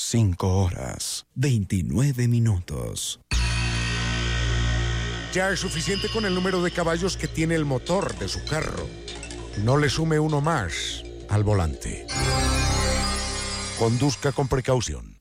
5 horas, 29 minutos. Ya es suficiente con el número de caballos que tiene el motor de su carro. No le sume uno más al volante. Conduzca con precaución.